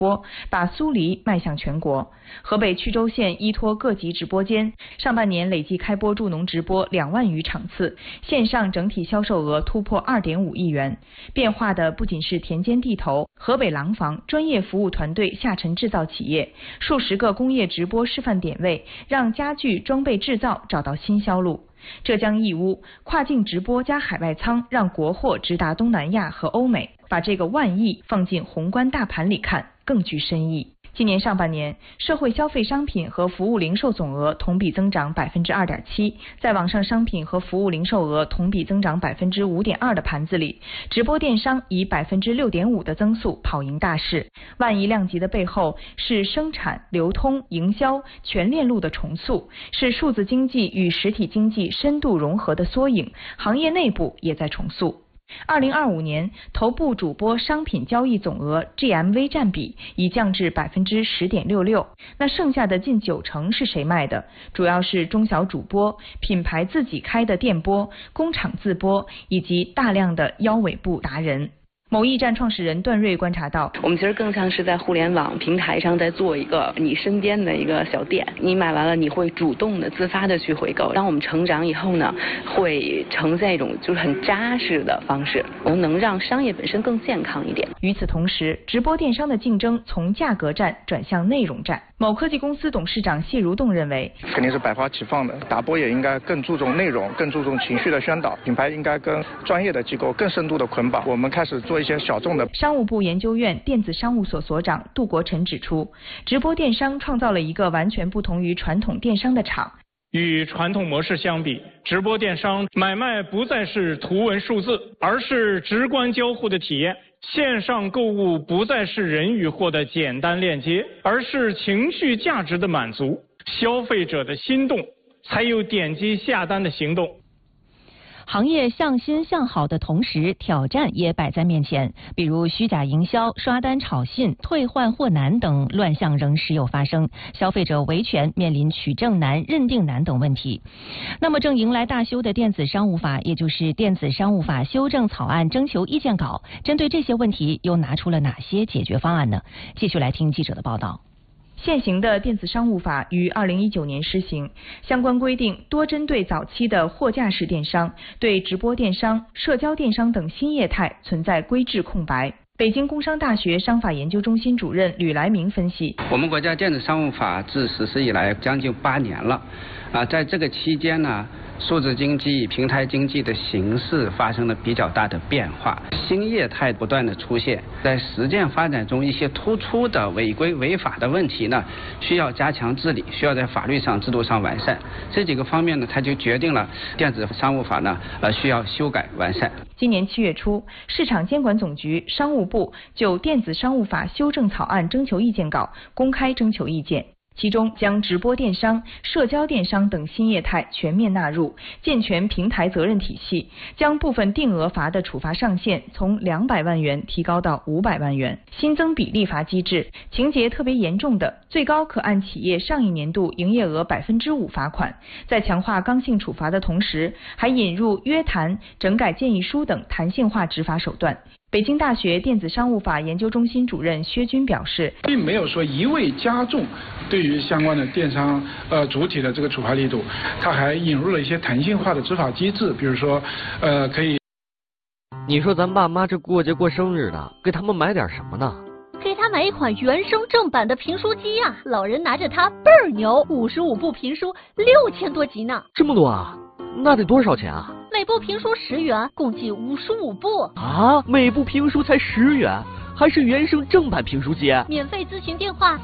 播，把苏黎迈向全国。河北曲周县依托各级直播间，上半年累计开播助农直播2万余场次，线上整体销售额突破2.5亿元。变化的不仅是田间地头、河北廊坊专业服务团队下沉制造企业，数十个工业直播示范点位，让家具装备制造找到新销路。浙江义乌跨境直播加海外仓，让国货直达东南亚和欧美。把这个万亿放进宏观大盘里看，更具深意。今年上半年，社会消费商品和服务零售总额同比增长2.7%，在网上商品和服务零售额同比增长5.2%的盘子里，直播电商以6.5%的增速跑赢大势。万亿量级的背后是生产、流通、营销全链路的重塑，是数字经济与实体经济深度融合的缩影，行业内部也在重塑。2025年，头部主播商品交易总额 GMV 占比已降至10.66%，那剩下的近90%是谁卖的？主要是中小主播、品牌自己开的店播、工厂自播以及大量的腰尾部达人。某驿站创始人段瑞观察到， 我们其实更像是在互联网平台上在做一个你身边的一个小店，你买完了你会主动的自发的去回购。当我们成长以后呢，会呈现一种就是很扎实的方式，能让商业本身更健康一点。 与此同时，直播电商的竞争从价格战转向内容战。某科技公司董事长谢如栋认为， 肯定是百花齐放的，打播也应该更注重内容，更注重情绪的宣导，品牌应该跟专业的机构更深度的捆绑。我们开始做一些小众的。 商务部研究院电子商务所所长杜国臣指出，直播电商创造了一个完全不同于传统电商的场。 与传统模式相比，直播电商买卖不再是图文数字，而是直观交互的体验。线上购物不再是人与货的简单链接，而是情绪价值的满足。消费者的心动，才有点击下单的行动。 行业向新向好的同时，挑战也摆在面前，比如虚假营销、刷单炒信、退换货难等乱象仍时有发生，消费者维权面临取证难、认定难等问题。那么正迎来大修的电子商务法，也就是电子商务法修正草案征求意见稿，针对这些问题又拿出了哪些解决方案呢？继续来听记者的报道。 现行的电子商务法于2019年施行，相关规定多针对早期的货架式电商，对直播电商、社交电商等新业态存在规制空白。北京工商大学商法研究中心主任吕来明分析， 我们国家电子商务法自实施以来将近8年了，在这个期间呢，数字经济、平台经济的形势发生了比较大的变化，新业态不断的出现，在实践发展中一些突出的违规违法的问题呢，需要加强治理，需要在法律上、制度上完善。这几个方面呢，它就决定了电子商务法呢，需要修改完善。 今年7月初，市场监管总局、商务部就电子商务法修正草案征求意见稿公开征求意见。其中将直播电商、社交电商等新业态全面纳入，健全平台责任体系，将部分定额罚的处罚上限从200万元提高到500万元，新增比例罚机制，情节特别严重的，最高可按企业上一年度营业额5%罚款。在强化刚性处罚的同时，还引入约谈、整改建议书等弹性化执法手段。北京大学电子商务法研究中心主任薛军表示， 并没有说一味加重对于相关的电商主体的这个处罚力度，它还引入了一些弹性化的执法机制，比如说可以。 你说咱爸妈这过节过生日的，给他们买点什么呢？ 给他买一款原声正版的评书机呀，老人拿着它倍儿牛，55部评书6000多集呢。 这么多啊？那得多少钱啊？ 每部评书10元，共计55部。 啊，每部评书才10元，还是原声正版评书机？ 免费咨询电话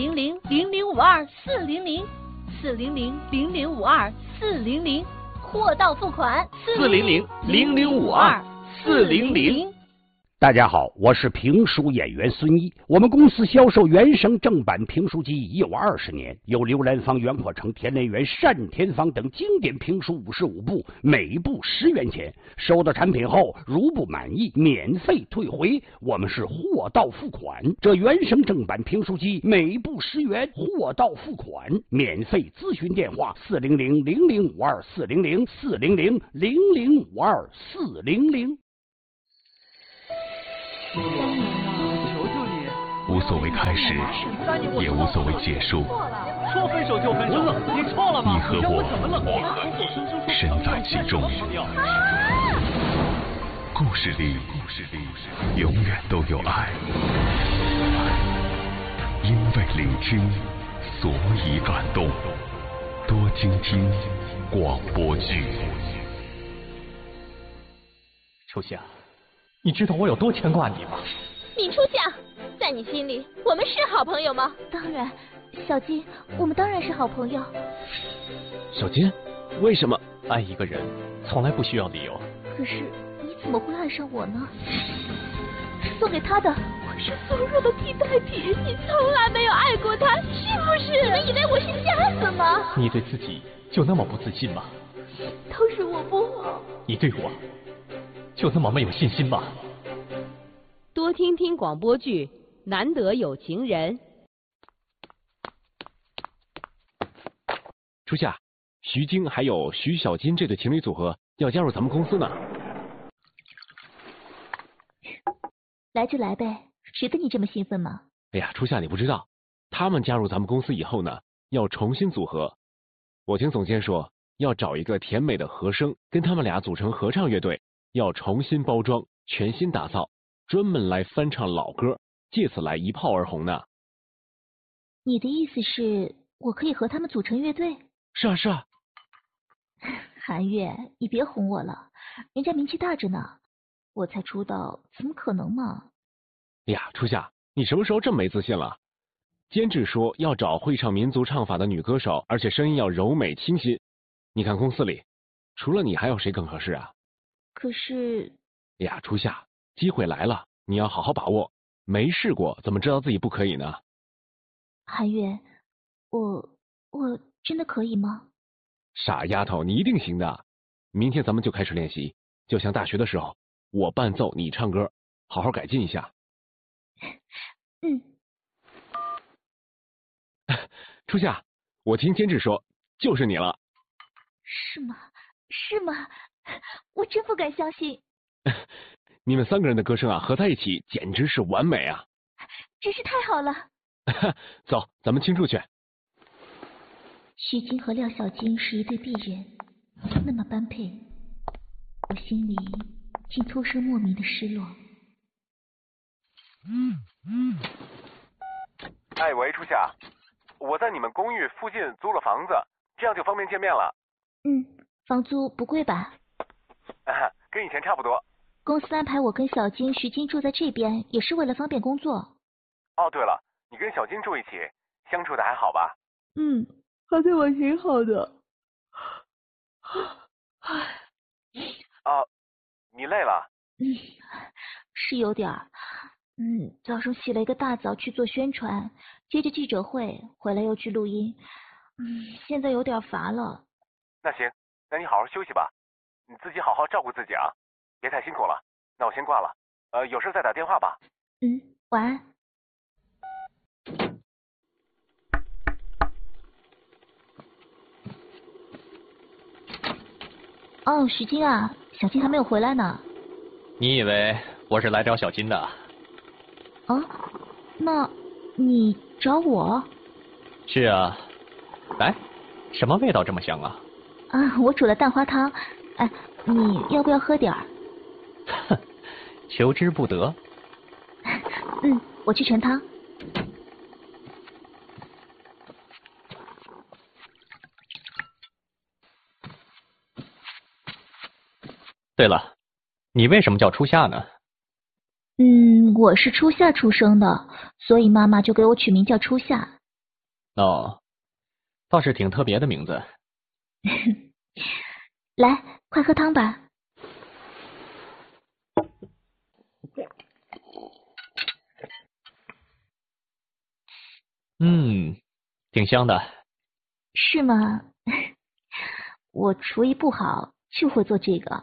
400-0052-400，400-0052-400，货到付款 400-0052-400。 大家好，我是评书演员孙一。我们公司销售原声正版评书机已有20年，有刘兰芳、袁阔成、田连元、单田芳等经典评书55部，每部10元钱。收到产品后，如不满意，免费退回。我们是货到付款。这原声正版评书机每部10元，货到付款，免费咨询电话400-0052-400，400-0052-400。 求求你！ 5 无所谓开始，也无所谓结束。 说分手就分手，你错了吗？ 你和我身在其中。故事里永远都有爱，因为聆听，所以感动。多倾听广播剧。 初夏，你知道我有多牵挂你吗？ 闵初夏，在你心里，我们是好朋友吗？当然，小金，我们当然是好朋友。 小金，为什么爱一个人从来不需要理由？ 可是你怎么会爱上我呢？是送给他的，我是所有的替代品。你从来没有爱过他，是不是？你们以为我是瞎子吗？ 你对自己就那么不自信吗？ 都是我不好。 你对我就那么没有信心吗？ 多听听广播剧，难得有情人。 初夏，徐晶还有徐小金这对情侣组合要加入咱们公司呢。 来就来呗，谁跟你这么兴奋吗？ 哎呀，初夏你不知道，他们加入咱们公司以后呢，要重新组合。我听总监说，要找一个甜美的和声，跟他们俩组成合唱乐队，要重新包装，全新打造，专门来翻唱老歌，借此来一炮而红呢。 你的意思是我可以和他们组成乐队？ 是啊是啊。 韩月，你别哄我了，人家名气大着呢，我才出道，怎么可能嘛？ 哎呀，初夏，你什么时候这么没自信了？监制说要找会唱民族唱法的女歌手，而且声音要柔美清新。你看公司里，除了你还有谁更合适啊？ 可是， 哎呀，初夏，机会来了，你要好好把握。没试过怎么知道自己不可以呢？ 韩月，我真的可以吗？ 傻丫头，你一定行的。明天咱们就开始练习，就像大学的时候，我伴奏你唱歌，好好改进一下。 嗯。 初夏，我听监制说就是你了。 是吗？是吗？我真不敢相信。 你们3个人的歌声啊，合在一起简直是完美啊！ 真是太好了。 走，咱们庆祝去。 徐晶和廖小晶是一对璧人，那么般配，我心里竟突生莫名的失落。 哎喂，初夏，我在你们公寓附近租了房子，这样就方便见面了。 房租不贵吧？ 跟以前差不多。 公司安排我跟小金、徐晶住在这边，也是为了方便工作。 哦，对了，你跟小金住一起，相处的还好吧？ 他对我挺好的。 你累了？ 是有点儿。早上洗了一个大澡去做宣传，接着记者会，回来又去录音。现在有点乏了。 那行，那你好好休息吧，你自己好好照顾自己啊，别太辛苦了。那我先挂了，有事再打电话吧。 晚安。哦，徐晶啊，小金还没有回来呢。 你以为我是来找小金的？ 那你找我？ 是啊。来，什么味道这么香啊？ 我煮了蛋花汤，你要不要喝点儿？ 哼，求之不得。 我去盛汤。 对了，你为什么叫初夏呢？ 我是初夏出生的，所以妈妈就给我取名叫初夏。 哦，倒是挺特别的名字。 来，快喝汤吧。 挺香的。 是吗？我厨艺不好，就会做这个。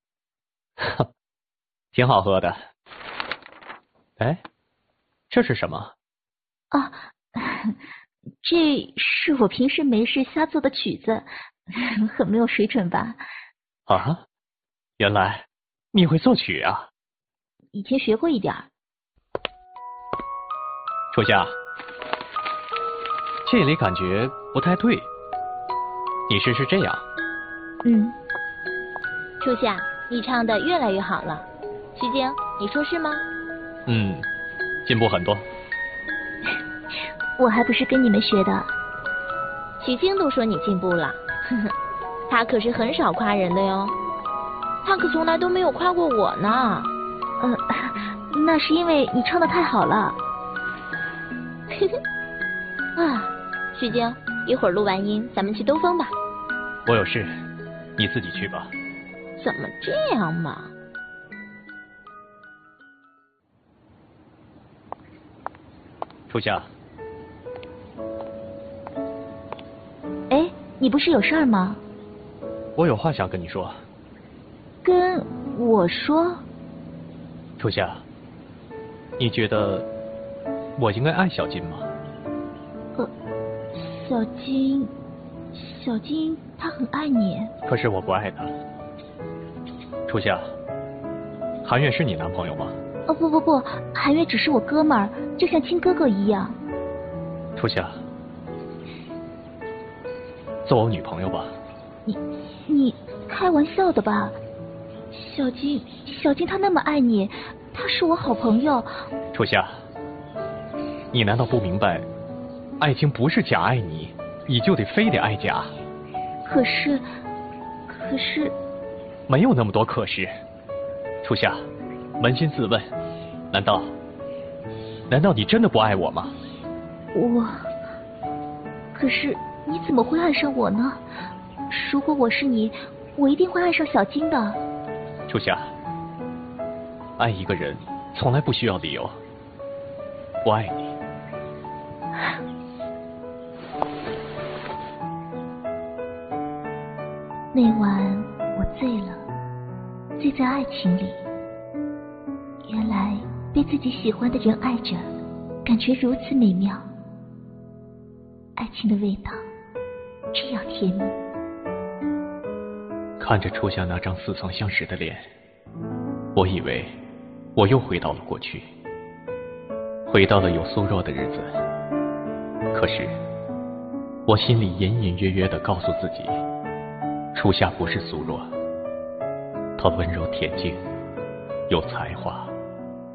挺好喝的。哎，这是什么？ 这是我平时没事瞎做的曲子，很没有水准吧？ 原来你会作曲啊？ 以前学过一点。 初夏，这里感觉不太对，你试试这样。 初夏，你唱的越来越好了。徐晶，你说是吗？ 进步很多。 我还不是跟你们学的。徐晶都说你进步了，她可是很少夸人的哟。她可从来都没有夸过我呢。那是因为你唱的太好了。徐晶，一会儿录完音，咱们去兜风吧。 我有事，你自己去吧。 怎么这样嘛？ 初夏， 哎，你不是有事儿吗？ 我有话想跟你说。 跟我说？ 初夏，你觉得我应该爱小金吗？ 小金他很爱你。 可是我不爱他。初夏，韩月是你男朋友吗？ 不，韩月只是我哥们儿，就像亲哥哥一样。 初夏，做我女朋友吧。 你开玩笑的吧？小金他那么爱你，他是我好朋友。 初夏，你难道不明白，爱情不是甲爱你，你就得非得爱甲？ 可是， 没有那么多可是。初夏，扪心自问，难道你真的不爱我吗？ 可是你怎么会爱上我呢？如果我是你，我一定会爱上小金的。 初夏，爱一个人从来不需要理由。我爱你。 那晚我醉了，醉在爱情里。原来被自己喜欢的人爱着，感觉如此美妙。爱情的味道这样甜蜜。 看着初夏那张似曾相识的脸，我以为我又回到了过去，回到了有苏若的日子。可是我心里隐隐约约地告诉自己，初夏不是苏若，她温柔恬静，有才华，